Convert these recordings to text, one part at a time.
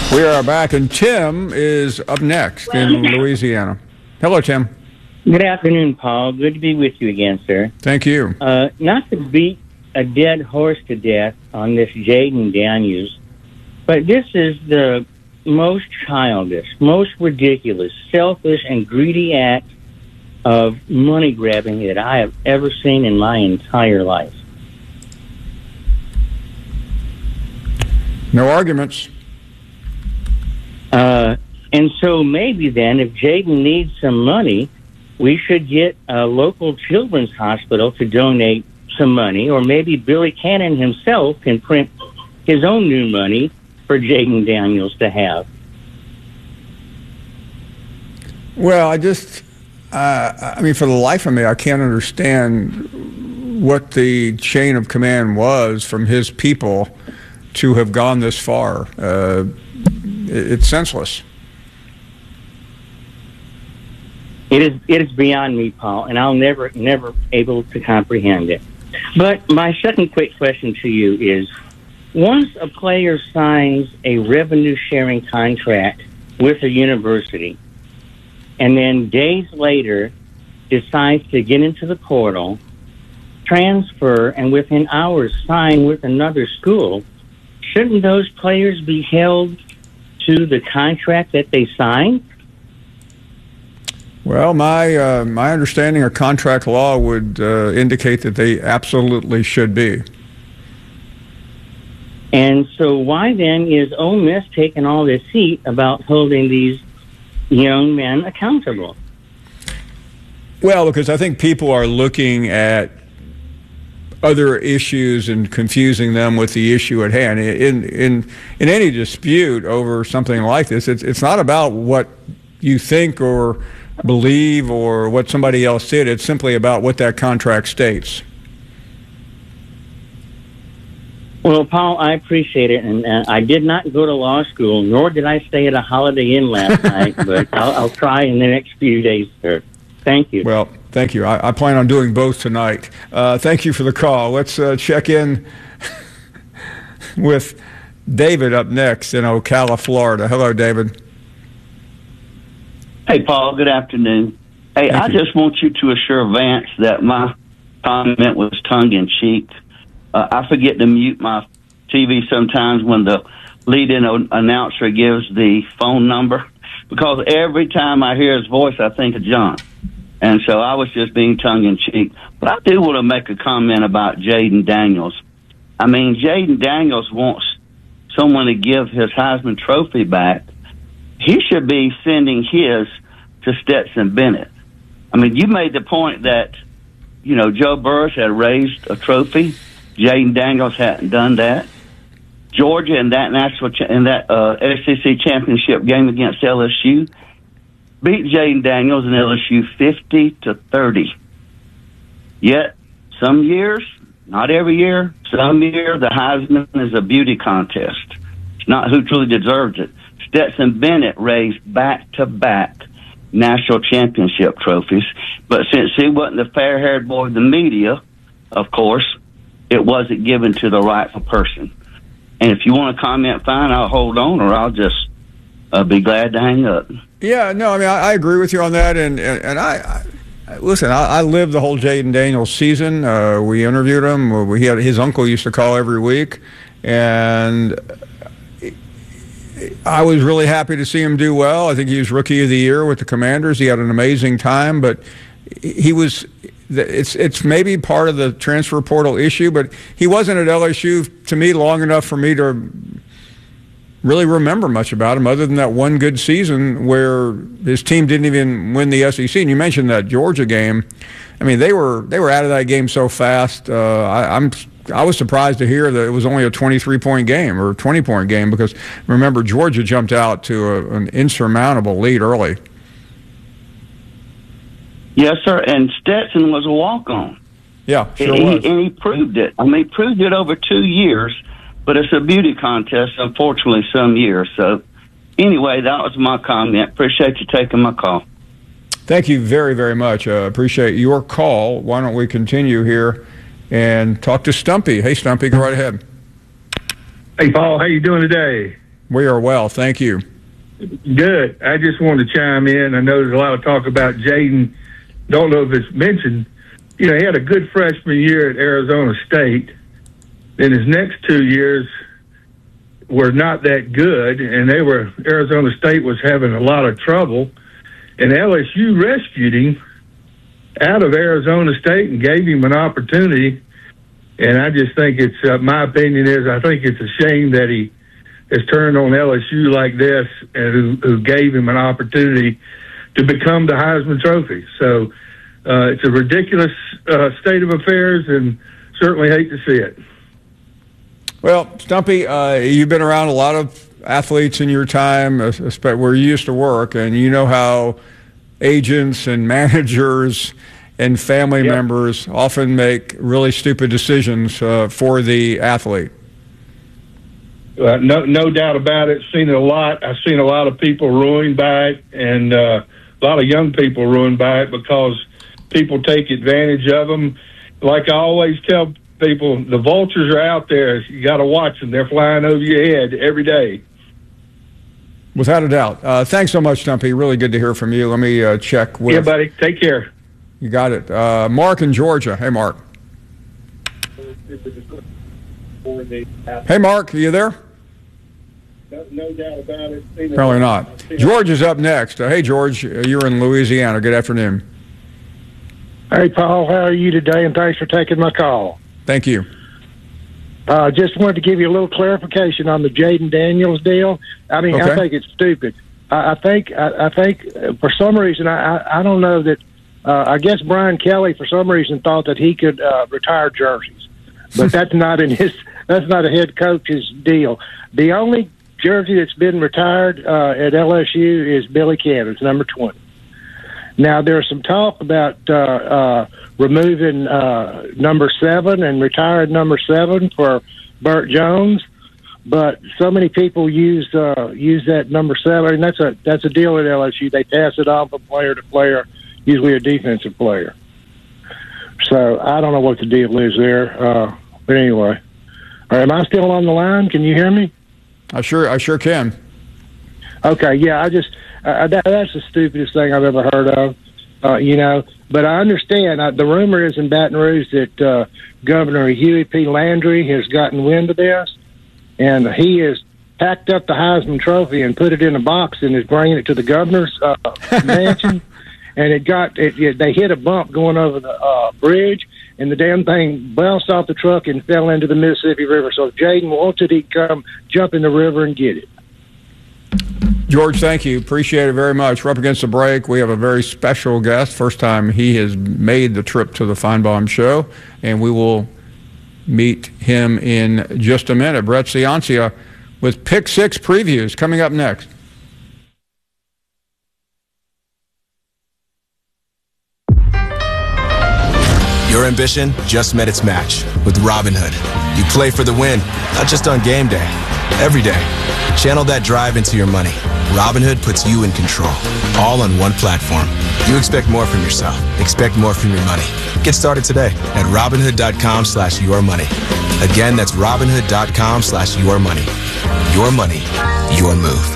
We are back, and Tim is up next in Louisiana. Hello, Tim. Good afternoon, Paul. Good to be with you again, sir. Thank you. Not to beat a dead horse to death on this Jayden Daniels, but this is the most childish, most ridiculous, selfish, and greedy act of money grabbing that I have ever seen in my entire life. No arguments. And so maybe then, if Jayden needs some money, we should get a local children's hospital to donate some money, or maybe Billy Cannon himself can print his own new money for Jayden Daniels to have. Well, I mean, for the life of me, I can't understand what the chain of command was from his people to have gone this far. It's senseless. It is beyond me, Paul, and I'll never able to comprehend it. But my second quick question to you is, once a player signs a revenue-sharing contract with a university and then days later decides to get into the portal, transfer, and within hours sign with another school, shouldn't those players be held to the contract that they signed? Well, my understanding of contract law would indicate that they absolutely should be. And so why then is Ole Miss taking all this heat about holding these young men accountable? Well, because I think people are looking at other issues and confusing them with the issue at hand. In any dispute over something like this, it's not about what you think or believe or what somebody else did. It's simply about what that contract states. Well, Paul, I appreciate it, and I did not go to law school, nor did I stay at a Holiday Inn last night, but I'll try in the next few days, sir. Thank you. Well, thank you. I plan on doing both tonight. Thank you for the call. Let's check in with David up next in Ocala, Florida. Hello, David. Hey, Paul. Good afternoon. Hey, I just want you to assure Vance that my comment was tongue-in-cheek. I forget to mute my TV sometimes when the lead-in announcer gives the phone number, because every time I hear his voice, I think of John. And so I was just being tongue-in-cheek. But I do want to make a comment about Jayden Daniels. I mean, Jayden Daniels wants someone to give his Heisman Trophy back. He should be sending his to Stetson Bennett. I mean, you made the point that, you know, Joe Burris had raised a trophy. Jayden Daniels hadn't done that. Georgia in that SEC championship game against LSU beat Jayden Daniels and LSU 50-30. Yet, some years, not every year, some year the Heisman is a beauty contest. It's not who truly deserves it. Stetson Bennett raised back-to-back national championship trophies, but since he wasn't the fair-haired boy of the media, of course, it wasn't given to the rightful person. And if you want to comment, fine, I'll hold on, or I'll just be glad to hang up. Yeah, no, I mean, I agree with you on that, and I listen, I lived the whole Jayden Daniels season. We interviewed him. His uncle used to call every week, and I was really happy to see him do well. I think he was Rookie of the Year with the Commanders. He had an amazing time, but he was. It's maybe part of the transfer portal issue, but he wasn't at LSU to me long enough for me to really remember much about him, other than that one good season where his team didn't even win the SEC. And you mentioned that Georgia game. I mean, they were out of that game so fast. I was surprised to hear that it was only a 23-point game or 20-point game, because remember, Georgia jumped out to an insurmountable lead early. Yes, sir, and Stetson was a walk-on. Yeah, sure was. And he proved it. I mean, he proved it over 2 years, but it's a beauty contest, unfortunately, some years. So anyway, that was my comment. Appreciate you taking my call. Thank you very, very much. Appreciate your call. Why don't we continue here and talk to Stumpy. Hey, Stumpy, go right ahead. Hey, Paul, how you doing today? We are well, thank you. Good. I just wanted to chime in. I know there's a lot of talk about Jaden. Don't know if it's mentioned. He had a good freshman year at Arizona State. Then his next 2 years were not that good, and Arizona State was having a lot of trouble, and LSU rescued him out of Arizona State and gave him an opportunity. And I just think my opinion is, I think it's a shame that he has turned on LSU like this, and who gave him an opportunity to become the Heisman Trophy. So it's a ridiculous state of affairs, and certainly hate to see it. Well, Stumpy, you've been around a lot of athletes in your time, where you used to work, and you know how agents and managers and family members often make really stupid decisions for the athlete. No doubt about it. Seen it a lot. I've seen a lot of people ruined by it, and a lot of young people ruined by it because people take advantage of them. Like I always tell people, the vultures are out there. You got to watch them. They're flying over your head every day. Without a doubt. Thanks so much, Stumpy. Really good to hear from you. Let me check with... Yeah, buddy. Take care. You got it. Mark in Georgia. Hey, Mark. Hey, Mark. Are you there? No doubt about it. Probably not. George is up next. Hey, George. You're in Louisiana. Good afternoon. Hey, Paul. How are you today? And thanks for taking my call. Thank you. Just wanted to give you a little clarification on the Jaden Daniels deal. I mean, okay. I think it's stupid. I think for some reason, I don't know that. I guess Brian Kelly, for some reason, thought that he could retire jerseys, but that's not a head coach's deal. The only jersey that's been retired at LSU is Billy Cannon's number 20. Now, there's some talk about removing number 7 and retiring number 7 for Burt Jones, but so many people use that number 7, and that's a deal at LSU. They pass it on from player to player, usually a defensive player. So I don't know what the deal is there, but anyway. Am I still on the line? Can you hear me? I sure can. Okay, yeah, that's the stupidest thing I've ever heard of, But I understand. The rumor is in Baton Rouge that Governor Huey P. Landry has gotten wind of this, and he has packed up the Heisman Trophy and put it in a box and is bringing it to the governor's mansion. And they hit a bump going over the bridge, and the damn thing bounced off the truck and fell into the Mississippi River. So if Jaden wanted, he'd come jump in the river and get it. George, thank you. Appreciate it very much. We're up against the break. We have a very special guest. First time he has made the trip to the Feinbaum Show, and we will meet him in just a minute. Brett Ciancia with Pick 6 previews coming up next. Your ambition just met its match with Robinhood. You play for the win, not just on game day, every day. Channel that drive into your money. Robinhood puts you in control, all on one platform. You expect more from yourself. Expect more from your money. Get started today at Robinhood.com/yourmoney. Again, that's Robinhood.com/yourmoney. Your money, your move.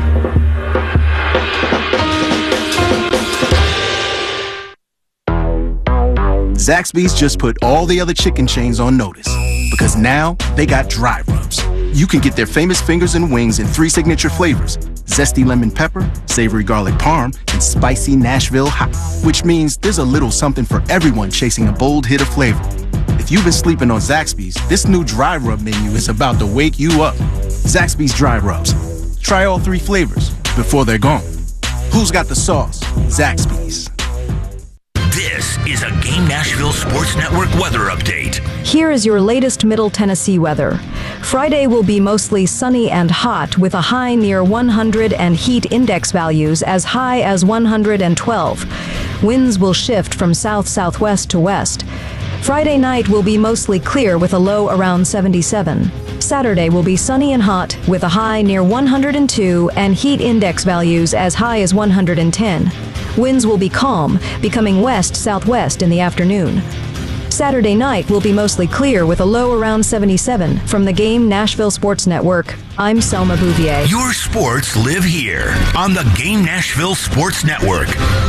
Zaxby's just put all the other chicken chains on notice because now they got dry rubs. You can get their famous fingers and wings in 3 signature flavors: zesty lemon pepper, savory garlic parm, and spicy Nashville hot, which means there's a little something for everyone chasing a bold hit of flavor. If you've been sleeping on Zaxby's, this new dry rub menu is about to wake you up. Zaxby's dry rubs. Try all 3 flavors before they're gone. Who's got the sauce? Zaxby's. This is a Game Nashville Sports Network weather update. Here is your latest Middle Tennessee weather. Friday will be mostly sunny and hot with a high near 100 and heat index values as high as 112. Winds will shift from south-southwest to west. Friday night will be mostly clear with a low around 77. Saturday will be sunny and hot with a high near 102 and heat index values as high as 110. Winds will be calm, becoming west-southwest in the afternoon. Saturday night will be mostly clear with a low around 77. From the Game Nashville Sports Network, I'm Selma Bouvier. Your sports live here on the Game Nashville Sports Network.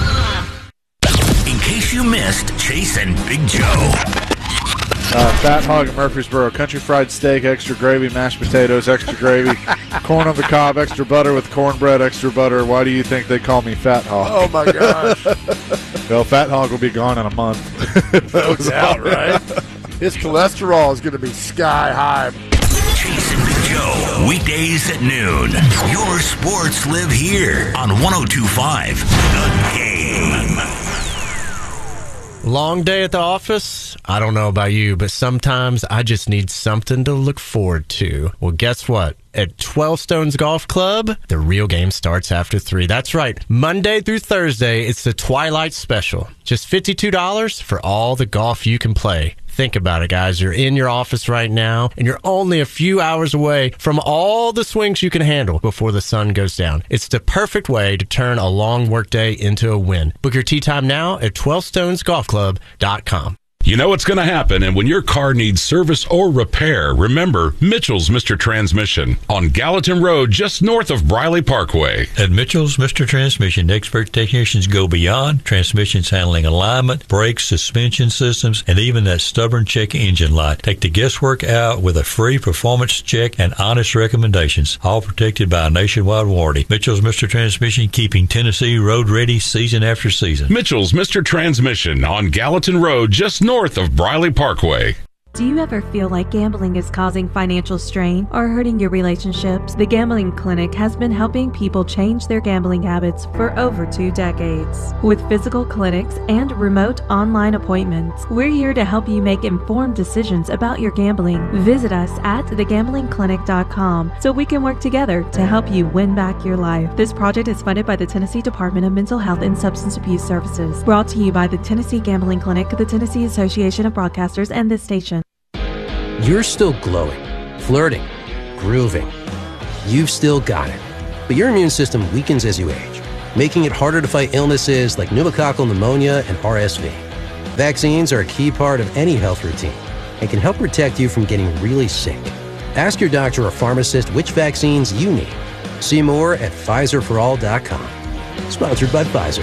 In case you missed Chase and Big Joe. Fat Hog in Murfreesboro, country fried steak, extra gravy, mashed potatoes, extra gravy, corn on the cob, extra butter with cornbread, extra butter. Why do you think they call me Fat Hog? Oh, my gosh. Well, Fat Hog will be gone in a month. No doubt, right? His cholesterol is going to be sky high. Chase and Big Joe, weekdays at noon. Your sports live here on 102.5 The Game. Long day at the office? I don't know about you, but sometimes I just need something to look forward to. Well, guess what? At 12 Stones Golf Club, the real game starts after 3. That's right. Monday through Thursday, it's the Twilight Special. Just $52 for all the golf you can play. Think about it, guys. You're in your office right now, and you're only a few hours away from all the swings you can handle before the sun goes down. It's the perfect way to turn a long workday into a win. Book your tee time now at 12stonesgolfclub.com. You know what's going to happen, and when your car needs service or repair, remember Mitchell's Mr. Transmission on Gallatin Road, just north of Briley Parkway. At Mitchell's Mr. Transmission, expert technicians go beyond transmissions handling alignment, brakes, suspension systems, and even that stubborn check engine light. Take the guesswork out with a free performance check and honest recommendations, all protected by a nationwide warranty. Mitchell's Mr. Transmission, keeping Tennessee road ready season after season. Mitchell's Mr. Transmission on Gallatin Road, just north of Briley Parkway. Do you ever feel like gambling is causing financial strain or hurting your relationships? The Gambling Clinic has been helping people change their gambling habits for over 2 decades. With physical clinics and remote online appointments, we're here to help you make informed decisions about your gambling. Visit us at thegamblingclinic.com so we can work together to help you win back your life. This project is funded by the Tennessee Department of Mental Health and Substance Abuse Services. Brought to you by the Tennessee Gambling Clinic, the Tennessee Association of Broadcasters, and this station. You're still glowing, flirting, grooving. You've still got it. But your immune system weakens as you age, making it harder to fight illnesses like pneumococcal pneumonia and RSV. Vaccines are a key part of any health routine and can help protect you from getting really sick. Ask your doctor or pharmacist which vaccines you need. See more at PfizerForAll.com. Sponsored by Pfizer.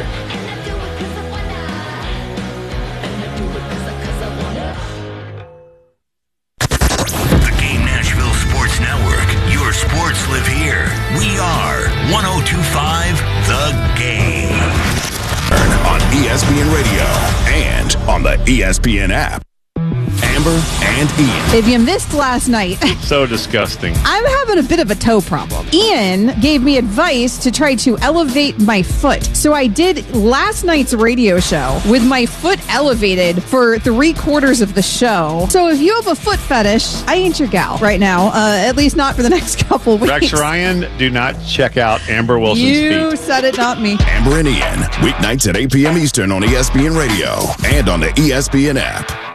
Sports live here. We are 102.5 The Game. On ESPN Radio and on the ESPN app. Amber and Ian. If you missed last night, so disgusting. I'm having a bit of a toe problem. Ian gave me advice to try to elevate my foot. So I did last night's radio show with my foot elevated for 3/4 of the show. So if you have a foot fetish, I ain't your gal right now. At least not for the next couple weeks. Rex Ryan, do not check out Amber Wilson's You feet. said it, not me. Amber and Ian, weeknights at 8 p.m. Eastern on ESPN Radio and on the ESPN app.